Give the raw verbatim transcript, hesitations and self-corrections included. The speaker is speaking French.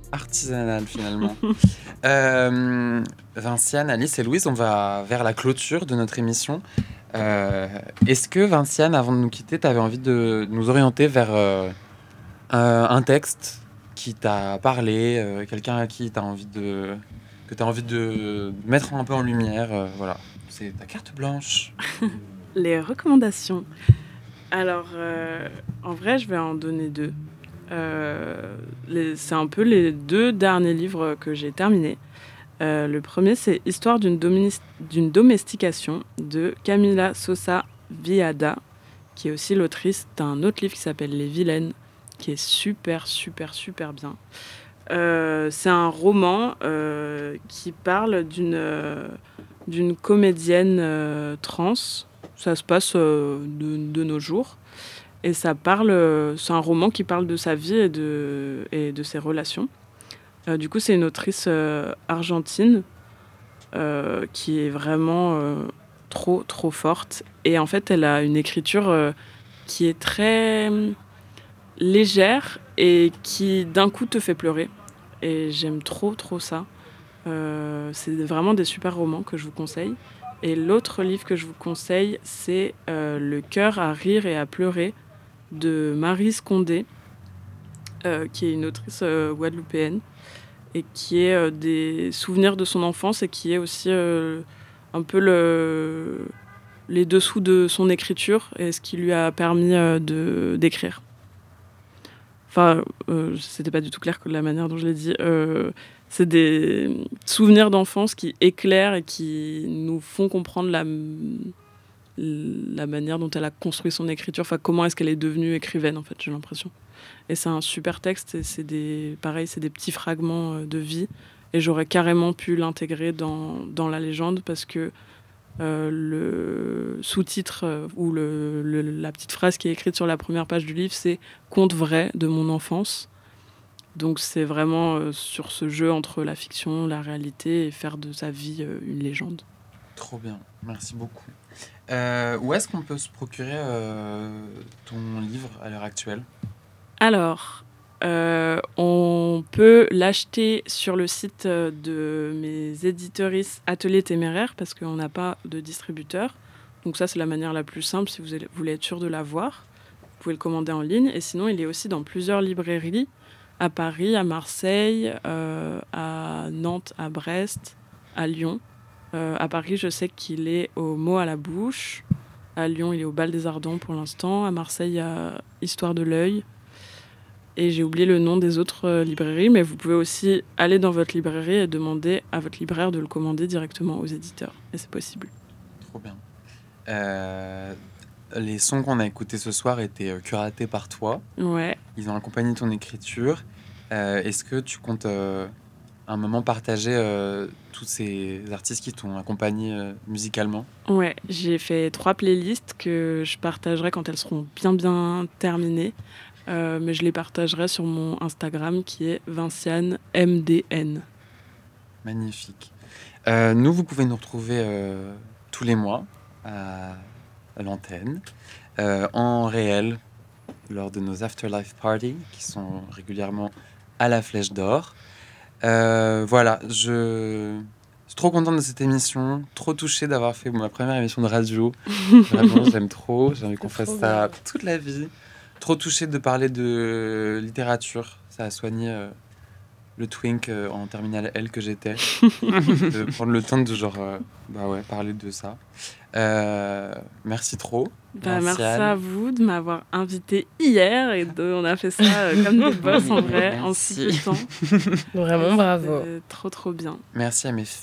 artisanale finalement. euh, Vinciane, Alice et Louise, on va vers la clôture de notre émission. Euh, est-ce que Vinciane, avant de nous quitter, tu avais envie de nous orienter vers euh, un, un texte qui t'a parlé, euh, quelqu'un à qui t'as envie de, que tu as envie de mettre un peu en lumière, euh, voilà. C'est ta carte blanche. Les recommandations. Alors, euh, en vrai, je vais en donner deux. Euh, les, c'est un peu les deux derniers livres que j'ai terminés. Euh, le premier, c'est Histoire d'une, dominis- d'une domestication de Camila Sosa Viada, qui est aussi l'autrice d'un autre livre qui s'appelle Les Vilaines, qui est super, super, super bien. Euh, c'est un roman euh, qui parle d'une, euh, d'une comédienne euh, trans. Ça se passe euh, de, de nos jours. Et ça parle, euh, c'est un roman qui parle de sa vie et de, et de ses relations. Euh, du coup, c'est une autrice euh, argentine euh, qui est vraiment euh, trop, trop forte. Et en fait, elle a une écriture euh, qui est très euh, légère et qui, d'un coup, te fait pleurer. Et j'aime trop, trop ça. Euh, c'est vraiment des super romans que je vous conseille. Et l'autre livre que je vous conseille, c'est euh, Le cœur à rire et à pleurer de Marie Scondé, euh, qui est une autrice euh, guadeloupéenne et qui est euh, des souvenirs de son enfance et qui est aussi euh, un peu le, les dessous de son écriture et ce qui lui a permis euh, de, d'écrire. Enfin, euh, c'était pas du tout clair que la manière dont je l'ai dit. Euh, c'est des souvenirs d'enfance qui éclairent et qui nous font comprendre la, la manière dont elle a construit son écriture. Enfin, comment est-ce qu'elle est devenue écrivaine, en fait, j'ai l'impression. Et c'est un super texte. Et c'est des, pareil, c'est des petits fragments de vie. Et j'aurais carrément pu l'intégrer dans, dans la légende parce que euh, le sous-titre euh, ou le, le, la petite phrase qui est écrite sur la première page du livre, c'est « Conte vrai de mon enfance ». Donc c'est vraiment euh, sur ce jeu entre la fiction, la réalité et faire de sa vie euh, une légende. Trop bien, merci beaucoup. Euh, où est-ce qu'on peut se procurer euh, ton livre à l'heure actuelle ? Alors, euh, on peut l'acheter sur le site de mes éditeuristes Atelier Téméraire parce qu'on n'a pas de distributeur. Donc ça, c'est la manière la plus simple si vous voulez être sûr de l'avoir. Vous pouvez le commander en ligne. Et sinon, il est aussi dans plusieurs librairies, à Paris, à Marseille, euh, à Nantes, à Brest, à Lyon. Euh, à Paris, je sais qu'il est au Mot à la Bouche. À Lyon, il est au Bal des Ardents pour l'instant. À Marseille, il y a Histoire de l'œil. Et j'ai oublié le nom des autres euh, librairies, mais vous pouvez aussi aller dans votre librairie et demander à votre libraire de le commander directement aux éditeurs. Et c'est possible. Trop bien. Euh, les sons qu'on a écoutés ce soir étaient euh, curatés par toi. Ouais. Ils ont accompagné ton écriture. Euh, est-ce que tu comptes euh, un moment partager euh, tous ces artistes qui t'ont accompagné euh, musicalement ? Ouais, j'ai fait trois playlists que je partagerai quand elles seront bien bien terminées. Euh, mais je les partagerai sur mon Instagram qui est Vinciane M D N. Magnifique. Euh, nous, vous pouvez nous retrouver euh, tous les mois à, à l'antenne, euh, en réel, lors de nos Afterlife Parties, qui sont régulièrement à la Flèche d'Or. Euh, voilà, je suis trop contente de cette émission, trop touchée d'avoir fait ma première émission de radio. Vraiment, j'aime trop, j'ai envie qu'on fasse ça bien. Toute la vie. Trop touchée de parler de littérature, ça a soigné euh, le twink euh, en terminale L que j'étais, de prendre le temps de genre, euh, bah ouais, parler de ça. Euh, merci trop. Bah, merci à vous de m'avoir invité hier et de, on a fait ça euh, comme des boss en vrai, en si peu de temps. Vraiment bravo. C'était trop trop bien. Merci à mes